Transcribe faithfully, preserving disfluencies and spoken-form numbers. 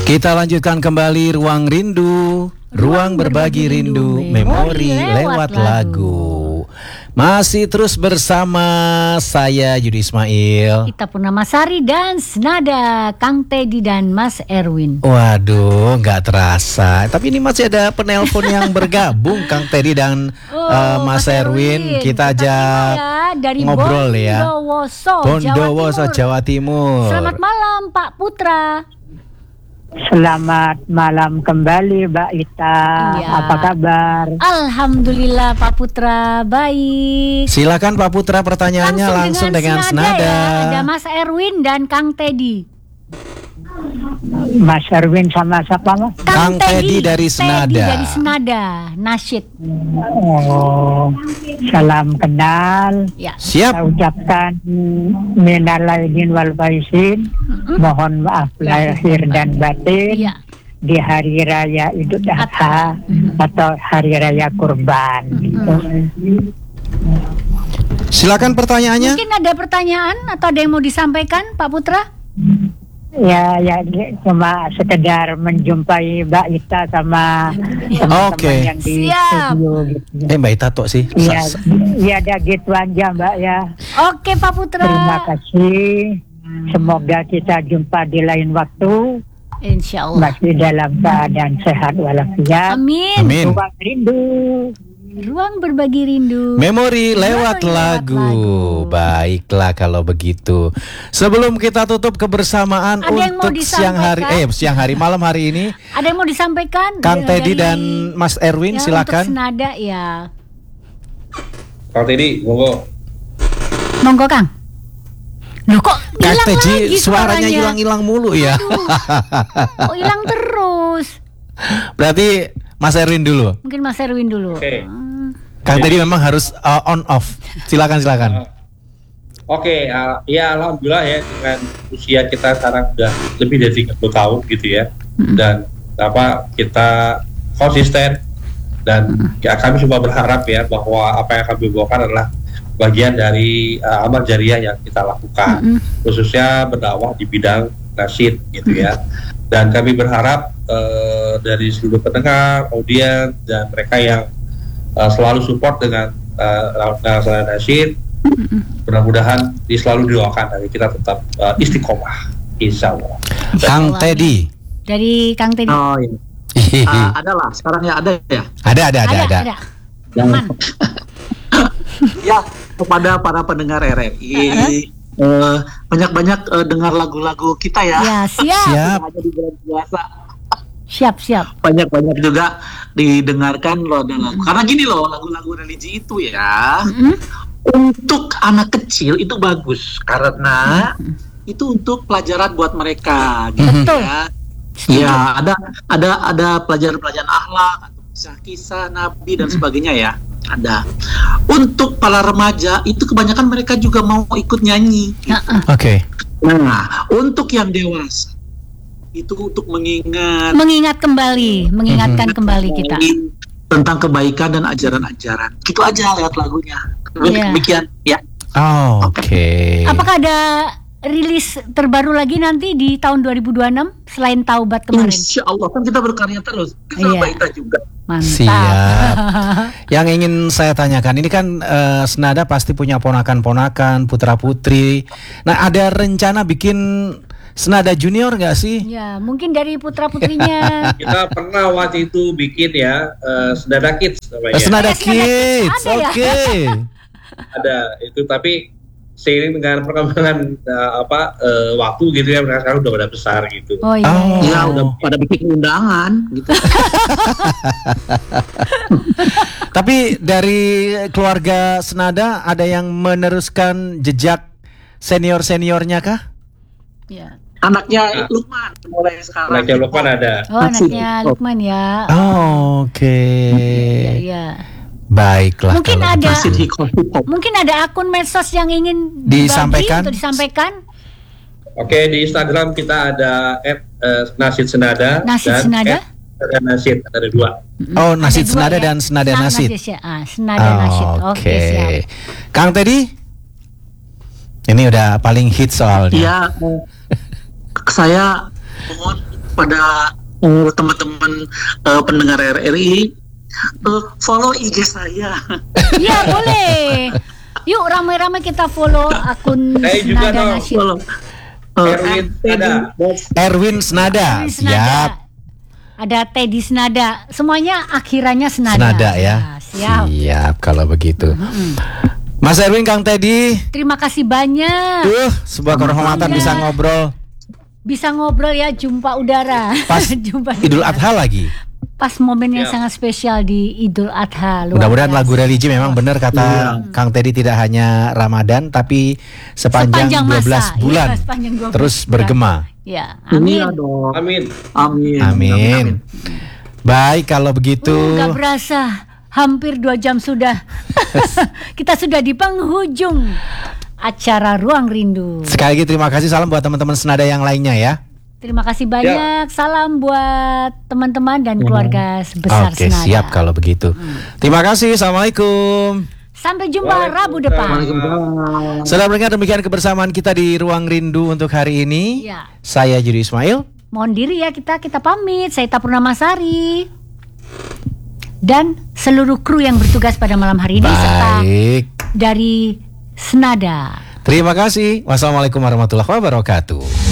Kita lanjutkan kembali Ruang Rindu, Ruang Berbagi Rindu, Memori lewat lagu. Masih terus bersama saya Yudi Ismail, Ita Purnamasari dan senada Kang Teddy dan Mas Erwin. Waduh, nggak terasa. Tapi ini masih ada penelpon yang bergabung, Kang Teddy dan Oh, uh, Mas, Mas Erwin. Kita ajak ya, dari ngobrol ya. Bondowoso, Bondowoso, Jawa Timur. Selamat malam Pak Putra. Selamat malam kembali Mbak Ita. Ya. Apa kabar? Alhamdulillah Pak Putra, baik. Silakan Pak Putra, pertanyaannya langsung, langsung dengan, dengan senada. Ya. Ada Mas Erwin dan Kang Teddy. Mas Erwin sama siapa Mas? Kang, Kang Teddy, Teddy dari Senada. Teddy dari Senada, nasyid. Oh, salam kenal. Ya. Siap. Saya ucapkan minal aidin wal faizin. Mm-hmm. Mohon maaf lahir dan batin. Ya. Di hari raya Idul Adha mm-hmm. atau hari raya Kurban. Mm-hmm. Silakan pertanyaannya. Mungkin ada pertanyaan atau ada yang mau disampaikan Pak Putra? Ya, ya cuma sekedar menjumpai Mbak Ita sama teman-teman okay. yang di Siap. studio gitu. Eh Mbak Ita tuh sih. Iya, ya ada gitu aja Mbak ya. Oke Pak Putra. Terima kasih. Semoga kita jumpa di lain waktu. Insya Allah. Masih dalam keadaan sehat walafiat. Amin. Amin. Ruang rindu. Ruang berbagi rindu. Memori lewat Memori lagu. lewat lagu. Baiklah kalau begitu. Sebelum kita tutup kebersamaan ada untuk siang hari eh siang hari malam hari ini. Ada yang mau disampaikan? Kang Teddy dari, dan Mas Erwin ya, silakan. Untuk senada ya. Kang Teddy, monggo. Monggo Kang. Loh kok Kang hilang Teddy lagi suaranya hilang-hilang mulu ya. Oh hilang terus. Berarti Mas Erwin dulu. Mungkin Mas Erwin dulu. Oke. Okay. Kang Teddy memang harus uh, on off. Silakan silakan. Uh, Oke, okay, uh, ya alhamdulillah ya dengan usia kita sekarang sudah lebih dari tiga puluh tahun gitu ya. Mm-hmm. Dan apa kita konsisten dan mm-hmm. ya kami semua berharap ya bahwa apa yang kami bawakan adalah bagian dari uh, amal jariah yang kita lakukan, mm-hmm. khususnya berdakwah di bidang nasyid gitu ya. Mm-hmm. Dan kami berharap uh, dari seluruh pendengar, audiens dan mereka yang Uh, selalu support dengan uh, nasyid. Mm-hmm. Mudah-mudahan di selalu didoakan dari kita tetap uh, istiqomah, insya Allah. Kang Teddy. Dari Kang Teddy. Oh iya. uh, ada lah, sekarang ya ada ya. Ada ada ada ada. ada. Yang ya kepada para pendengar R R I uh-huh. uh, banyak-banyak uh, dengar lagu-lagu kita ya. Ya siap. Siap. Hanya di bulan puasa. Siap siap. Banyak-banyak juga didengarkan loh dalam. Mm-hmm. Karena gini loh lagu-lagu religi itu ya. Mm-hmm. Untuk anak kecil itu bagus karena mm-hmm. itu untuk pelajaran buat mereka gitu Betul. ya. Ya, ada ada ada pelajaran-pelajaran akhlak, kisah-kisah Nabi dan sebagainya ya. Ada. Untuk para remaja itu kebanyakan mereka juga mau ikut nyanyi. Gitu. Oke. Okay. Nah, untuk yang dewasa itu untuk mengingat mengingat kembali, mengingatkan mm-hmm. kembali kita tentang kebaikan dan ajaran-ajaran. Gitu aja lewat lagunya. Yeah. Demikian ya. Oh, oke. Okay. Apakah ada rilis terbaru lagi nanti di tahun dua ribu dua puluh enam selain Taubat kemarin? Insya Allah kan kita berkarya terus. Kita yeah. kita juga. Mantap. Siap. Yang ingin saya tanyakan ini kan uh, Senada pasti punya ponakan-ponakan, putra-putri. Nah, ada rencana bikin Senada Junior nggak sih? Ya, mungkin dari putra-putrinya. Kita pernah waktu itu bikin ya uh, Senada Kids namanya. Senada Kids, oke. Okay. Ada itu tapi seiring dengan perkembangan uh, apa uh, waktu gitu ya mereka sekarang udah pada besar gitu. Oh iya. Oh. Ya udah pada bikin undangan gitu. Tapi dari keluarga Senada ada yang meneruskan jejak senior-seniornya kah? Ya. Anaknya nah, Lukman mulai sekarang. Anaknya Lukman ada. Oh, anaknya Lukman ya. Oh, oke. Okay. Ya, ya. Baiklah. Mungkin ada hip-hop. Mungkin ada akun medsos yang ingin disampaikan atau disampaikan. Oke, di Instagram kita ada et nasyid senada Nasyid dan Senada. et nasyid ada dua. Oh, Nasyid Senada ya? dan Senada nah, Nasyid. Ya. Ah, Senada oh, Nasyid. Oke, okay, siap. Kang Teddy? Ini udah paling hit soalnya. Iya. Saya mohon pada uh, teman-teman uh, pendengar R R I, uh, follow I G saya. Iya boleh. Yuk ramai-ramai kita follow akun Saya juga Senada dong. Nasyid. Follow. Uh, Erwin Senada. Erwin Senada. Erwin Senada. Siap. Ada Teddy Senada. Semuanya akhirannya Senada. Senada ya. Siap. Siap kalau begitu. Mas Erwin, Kang Teddy. Terima kasih banyak. Duh, sebuah kehormatan Iya. bisa ngobrol Bisa ngobrol ya, jumpa udara. pas Jumpa Idul udara. Adha lagi. Pas momen yang Ya. sangat spesial di Idul Adha. Luar Mudah-mudahan biasa. lagu religi memang benar kata Iya. Kang Teddy, tidak hanya Ramadan tapi sepanjang, Sepanjang dua belas masa. bulan Iya, sepanjang dua belas terus bulan. bergema. Ya, amin. Iya dong. Amin. Amin. Amin. Baik kalau begitu. Uh, gak berasa, hampir dua jam sudah. Kita sudah di penghujung acara Ruang Rindu. Sekali lagi terima kasih, salam buat teman-teman Senada yang lainnya ya. Terima kasih banyak. Salam buat teman-teman dan keluarga sebesar Oke, Senada. siap kalau begitu. Terima kasih. Assalamualaikum. Sampai jumpa Rabu depan. Waalaikumsalam. Saudara pendengar, demikian kebersamaan kita di Ruang Rindu untuk hari ini. Ya. Saya Judi Ismail. Mohon diri ya, kita kita pamit. Saya Ita Purnamasari dan seluruh kru yang bertugas pada malam hari ini serta Baik. dari Senada. Terima kasih. Wassalamualaikum warahmatullahi wabarakatuh.